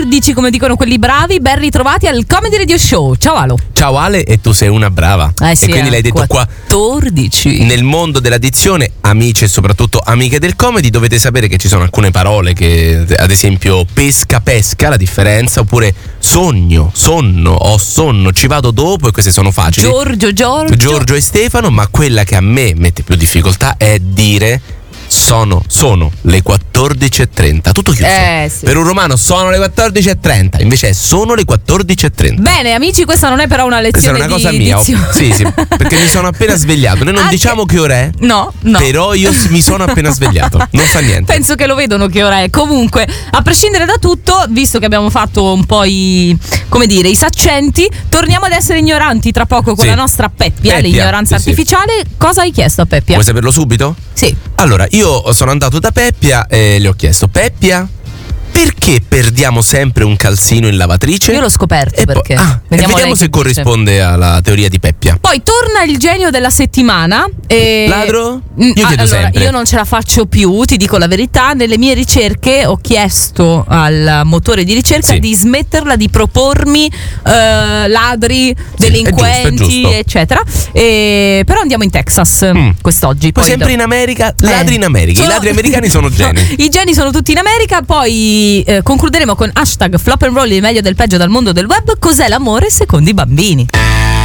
14, come dicono quelli bravi. Ben ritrovati al Comedy Radio Show. Ciao Ale. Ciao Ale, e tu sei una brava. Sì, e quindi l'hai detto 14. Nel mondo della dizione, amici e soprattutto amiche del comedy, dovete sapere che ci sono alcune parole che, ad esempio, pesca, la differenza, oppure sogno, sonno, ho sonno, ci vado dopo, e queste sono facili. Giorgio e Stefano, ma quella che a me mette più difficoltà è dire sono le 14:30. Tutto chiuso. Sì. Per un romano sono le 14:30, invece sono le 14:30. Bene amici, questa non è però una lezione di cosa mia. Sì, perché mi sono appena svegliato. Noi non diciamo che ora è. No. Però io mi sono appena svegliato. Non fa niente. Penso che lo vedono che ora è. Comunque, a prescindere da tutto, visto che abbiamo fatto un po' i saccenti, torniamo ad essere ignoranti tra poco con la nostra Peppia, l'ignoranza artificiale. Cosa hai chiesto a Peppia? Vuoi saperlo subito? Sì. Allora, io sono andato da Peppia e le ho chiesto: Peppia, perché perdiamo sempre un calzino in lavatrice? Io l'ho scoperto perché. Vediamo se corrisponde alla teoria di Peppia. Poi torna il genio della settimana. Ladro? Io chiedo sempre. Io non ce la faccio più, ti dico la verità. Nelle mie ricerche ho chiesto al motore di ricerca di smetterla di propormi ladri, delinquenti, è giusto. Eccetera. Però andiamo in Texas quest'oggi. Poi sempre in America, ladri in America. I ladri americani sono geni. I geni sono tutti in America. Poi concluderemo con hashtag Flop and Roll, il meglio del peggio dal mondo del web. Cos'è l'amore secondo i bambini?